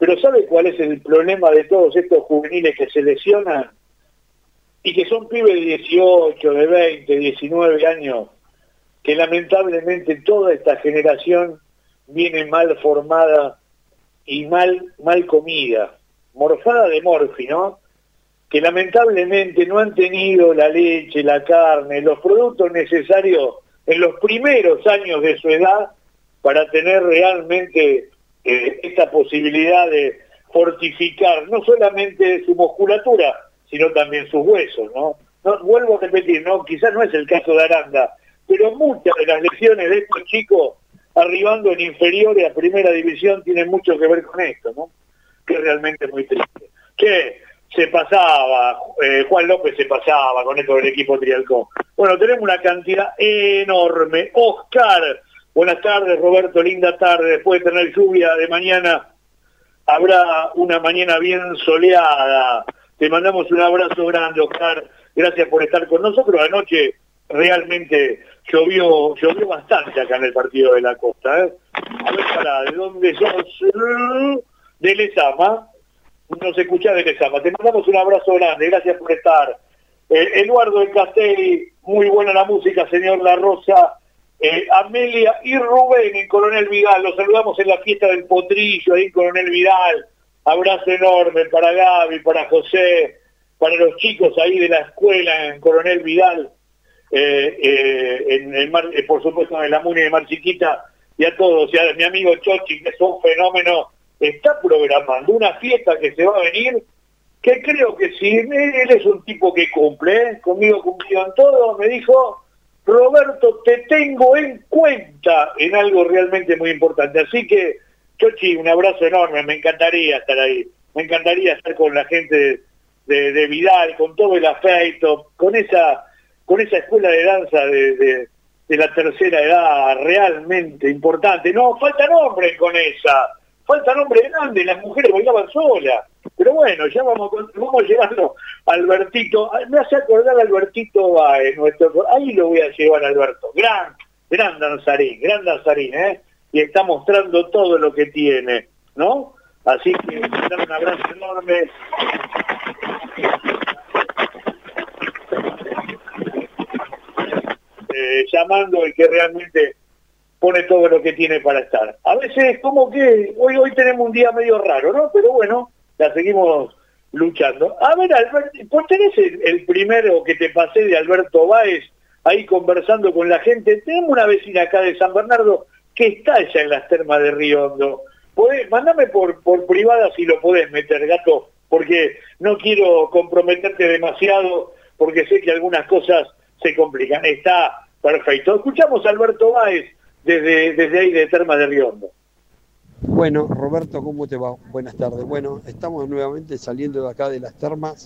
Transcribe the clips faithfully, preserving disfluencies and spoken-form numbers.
Pero ¿sabe cuál es el problema de todos estos juveniles que se lesionan? Y que son pibes de dieciocho, de veinte, diecinueve años, que lamentablemente toda esta generación viene mal formada y mal, mal comida, morfada de morfi, ¿no? Que lamentablemente no han tenido la leche, la carne, los productos necesarios en los primeros años de su edad para tener realmente eh, esta posibilidad de fortificar no solamente su musculatura, sino también sus huesos, ¿no? No, vuelvo a repetir, no, quizás no es el caso de Aranda, pero muchas de las lesiones de estos chicos arribando en inferiores a primera división tienen mucho que ver con esto, ¿no? Que es realmente muy triste. Que se pasaba, eh, Juan López se pasaba con esto del equipo Trialcó. Bueno, tenemos una cantidad enorme. Oscar, buenas tardes, Roberto, linda tarde. Después de tener lluvia de mañana, habrá una mañana bien soleada. Te mandamos un abrazo grande, Oscar. Gracias por estar con nosotros. Anoche realmente llovió llovió bastante acá en el partido de la Costa. ¿eh? A ver, pará, ¿de dónde sos? De Lezama. Nos escuchás de Lezama. Te mandamos un abrazo grande. Gracias por estar. Eh, Eduardo del Castelli, muy buena la música, señor La Rosa. Eh, Amelia y Rubén en Coronel Vidal. Los saludamos en la fiesta del Potrillo, ahí en Coronel Vidal. Abrazo enorme para Gaby, para José, para los chicos ahí de la escuela en Coronel Vidal, eh, eh, en el mar, eh, por supuesto en la Muni de Mar Chiquita, y a todos, y a mi amigo Chochi, que es un fenómeno, está programando una fiesta que se va a venir, que creo que si él es un tipo que cumple, ¿eh? Conmigo cumplió en todo, me dijo, Roberto, te tengo en cuenta en algo realmente muy importante, así que Chochi, un abrazo enorme, me encantaría estar ahí, me encantaría estar con la gente de, de, de Vidal, con todo el afecto, con esa con esa escuela de danza de, de, de la tercera edad realmente importante. No, faltan hombres con esa, faltan hombres grandes, las mujeres bailaban solas, pero bueno, ya vamos, vamos llegando a Albertito, me hace acordar a Albertito Baez, nuestro, ahí lo voy a llevar a Alberto, gran, gran danzarín, gran danzarín, ¿eh? Y está mostrando todo lo que tiene, ¿no? Así que un abrazo enorme. Eh, llamando el que realmente pone todo lo que tiene para estar. A veces como que hoy hoy tenemos un día medio raro, ¿no? Pero bueno, la seguimos luchando. A ver, Alberto, ¿vos tenés el, el primero que te pasé de Alberto Báez ahí conversando con la gente? Tenemos una vecina acá de San Bernardo que está ella en las termas de Río Hondo. Podés, mándame por, por privada si lo podés meter, gato, porque no quiero comprometerte demasiado, porque sé que algunas cosas se complican. Está perfecto. Escuchamos a Alberto Báez desde, desde ahí de Termas de Río Hondo. Bueno, Roberto, ¿cómo te va? Buenas tardes. Bueno, estamos nuevamente saliendo de acá de las termas.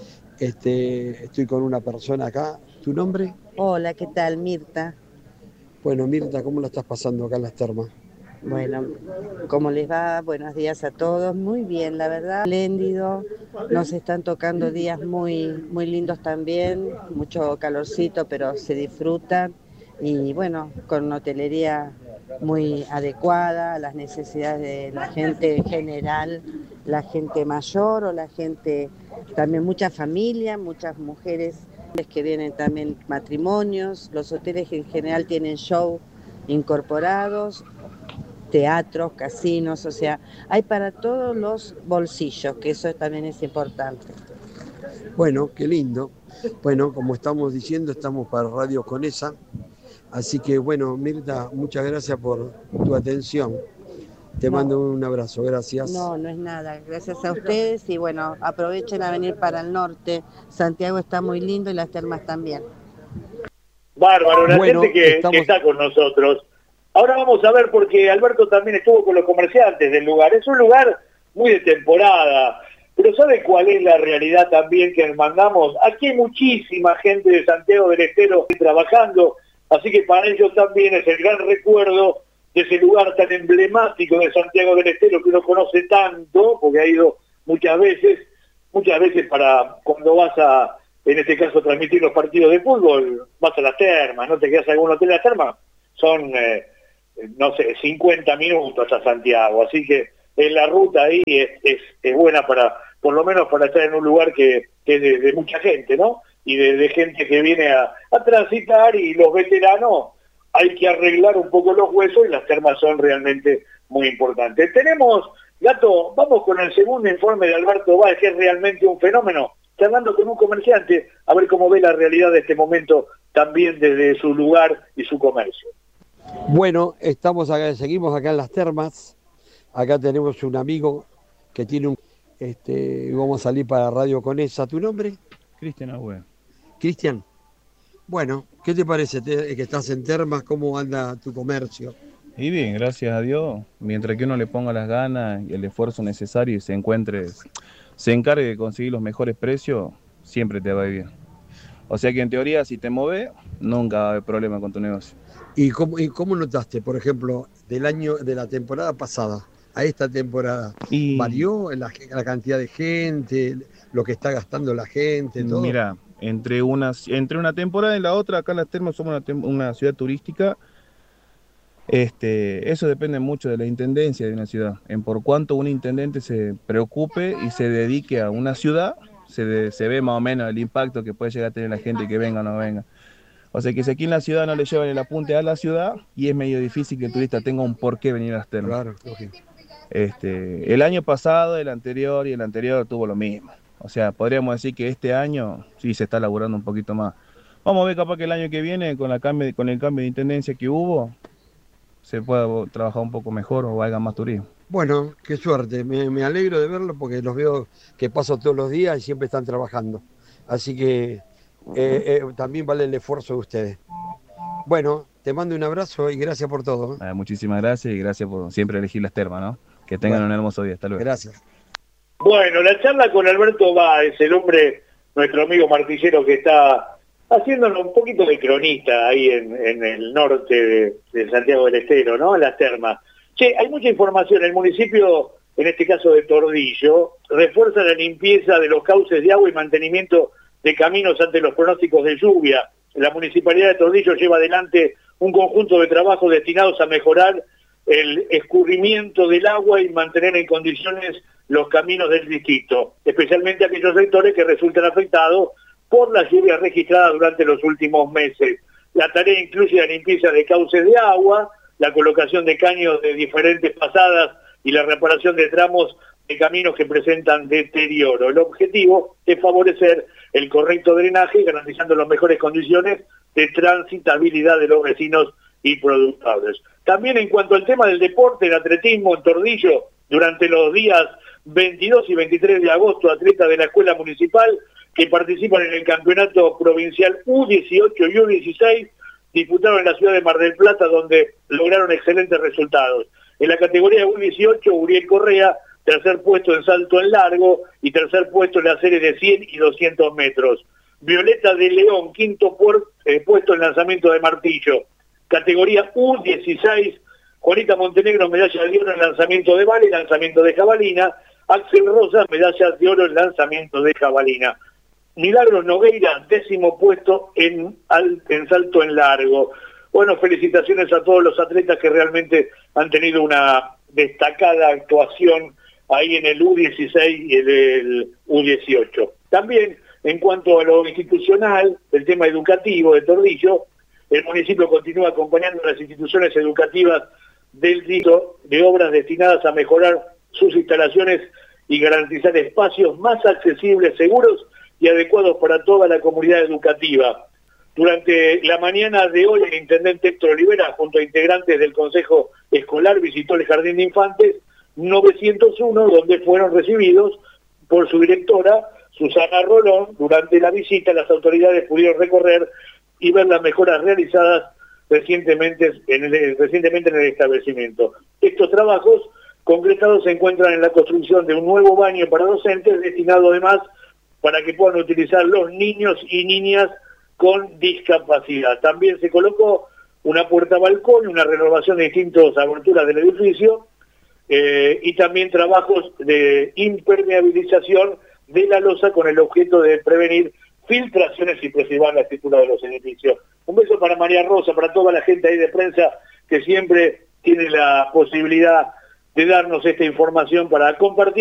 Este, estoy con una persona acá. ¿Tu nombre? Hola, ¿qué tal? Mirta. Bueno, Mirta, ¿cómo la estás pasando acá en las termas? Bueno, ¿cómo les va? Buenos días a todos. Muy bien, la verdad, espléndido. Nos están tocando días muy, muy lindos también, mucho calorcito, pero se disfrutan. Y bueno, con una hotelería muy adecuada a las necesidades de la gente en general, la gente mayor o la gente, también mucha familia, muchas mujeres que vienen también matrimonios. Los hoteles en general tienen show incorporados, teatros, casinos, o sea, hay para todos los bolsillos, que eso también es importante. Bueno, qué lindo. Bueno, como estamos diciendo, estamos para Radio Conesa, así que bueno, Mirta, muchas gracias por tu atención. Te no. mando un abrazo, gracias. No, no es nada, gracias a ustedes y bueno, aprovechen a venir para el norte. Santiago está muy lindo y las termas también. Bárbaro, la bueno, gente que, estamos... que está con nosotros. Ahora vamos a ver, porque Alberto también estuvo con los comerciantes del lugar. Es un lugar muy de temporada, pero ¿sabe cuál es la realidad también que nos mandamos? Aquí hay muchísima gente de Santiago del Estero trabajando, así que para ellos también es el gran recuerdo de ese lugar tan emblemático de Santiago del Estero que uno conoce tanto, porque ha ido muchas veces, muchas veces para cuando vas a, en este caso, transmitir los partidos de fútbol, vas a las termas, ¿no? Te quedas en algún hotel de las termas, son, eh, no sé, cincuenta minutos a Santiago, así que en la ruta ahí es, es, es buena para, por lo menos para estar en un lugar que, que es de, de mucha gente, ¿no? Y de, de gente que viene a, a transitar, y los veteranos hay que arreglar un poco los huesos, y las termas son realmente muy importantes. Tenemos, Gato, vamos con el segundo informe de Alberto Báez, que es realmente un fenómeno, charlando con un comerciante, a ver cómo ve la realidad de este momento también desde su lugar y su comercio. Bueno, estamos acá, seguimos acá en las termas. Acá tenemos un amigo que tiene un... Este, vamos a salir para Radio Conesa. ¿Tu nombre? Cristian Agüe. Cristian. Bueno, ¿qué te parece te, que estás en termas? ¿Cómo anda tu comercio? Y bien, gracias a Dios. Mientras que uno le ponga las ganas y el esfuerzo necesario y se encuentre, se encargue de conseguir los mejores precios, siempre te va bien. O sea que en teoría, si te mueves, nunca va a haber problema con tu negocio. ¿Y cómo, y cómo notaste, por ejemplo, del año, de la temporada pasada a esta temporada? Y... ¿varió la, la cantidad de gente, lo que está gastando la gente, todo? Mira, entre una, entre una temporada y la otra, acá en Las Termas somos una, una ciudad turística. Este, eso depende mucho de la intendencia de una ciudad. En por cuanto un intendente se preocupe y se dedique a una ciudad, se, de, se ve más o menos el impacto que puede llegar a tener la gente que venga o no venga. O sea que si aquí en la ciudad no le llevan el apunte a la ciudad, y es medio difícil que el turista tenga un por qué venir a Las Termas. Claro, okay. Este, el año pasado, el anterior y el anterior tuvo lo mismo. O sea, podríamos decir que este año sí se está laburando un poquito más. Vamos a ver, capaz que el año que viene, con, la cambio, con el cambio de intendencia que hubo, se pueda trabajar un poco mejor o haya más turismo. Bueno, qué suerte, me, me alegro de verlo porque los veo que paso todos los días y siempre están trabajando. Así que eh, eh, también vale el esfuerzo de ustedes. Bueno, te mando un abrazo y gracias por todo. Ah, muchísimas gracias y gracias por siempre elegir Las Termas, ¿no? Que tengan bueno, un hermoso día, hasta luego. Gracias. Bueno, la charla con Alberto Báez, el hombre, nuestro amigo martillero que está haciéndonos un poquito de cronista ahí en, en el norte de, de Santiago del Estero, ¿no? En Las Termas. Che, hay mucha información. El municipio, en este caso de Tordillo, refuerza la limpieza de los cauces de agua y mantenimiento de caminos ante los pronósticos de lluvia. La Municipalidad de Tordillo lleva adelante un conjunto de trabajos destinados a mejorar el escurrimiento del agua y mantener en condiciones los caminos del distrito, especialmente aquellos sectores que resultan afectados por las lluvias registradas durante los últimos meses. La tarea incluye la limpieza de cauces de agua, la colocación de caños de diferentes pasadas y la reparación de tramos de caminos que presentan deterioro. El objetivo es favorecer el correcto drenaje, garantizando las mejores condiciones de transitabilidad de los vecinos y productores. También en cuanto al tema del deporte, el atletismo en Tordillo, durante los días veintidós y veintitrés de agosto, atletas de la escuela municipal que participan en el campeonato provincial U dieciocho y U dieciséis disputaron en la ciudad de Mar del Plata, donde lograron excelentes resultados. En la categoría U dieciocho, Uriel Correa, tercer puesto en salto en largo y tercer puesto en la serie de cien y doscientos metros. Violeta de León, quinto por, eh, puesto en lanzamiento de martillo. Categoría U dieciséis, Juanita Montenegro, medalla de oro en lanzamiento de vale y lanzamiento de jabalina. Axel Rosas, medallas de oro en lanzamiento de jabalina. Milagros Nogueira, décimo puesto en, en salto en largo. Bueno, felicitaciones a todos los atletas que realmente han tenido una destacada actuación ahí en el U dieciséis y en el U dieciocho. También, en cuanto a lo institucional, el tema educativo de Tordillo, el municipio continúa acompañando a las instituciones educativas del distrito de obras destinadas a mejorar sus instalaciones y garantizar espacios más accesibles, seguros y adecuados para toda la comunidad educativa. Durante la mañana de hoy, el intendente Héctor Olivera, junto a integrantes del Consejo Escolar, visitó el Jardín de Infantes novecientos uno, donde fueron recibidos por su directora, Susana Rolón. Durante la visita, las autoridades pudieron recorrer y ver las mejoras realizadas recientemente en el, recientemente en el establecimiento. Estos trabajos concretados se encuentran en la construcción de un nuevo baño para docentes, destinado además para que puedan utilizar los niños y niñas con discapacidad. También se colocó una puerta balcón, una renovación de distintas aberturas del edificio eh, y también trabajos de impermeabilización de la losa con el objeto de prevenir filtraciones y preservar la estructura de los edificios. Un beso para María Rosa, para toda la gente ahí de prensa que siempre tiene la posibilidad de darnos esta información para compartir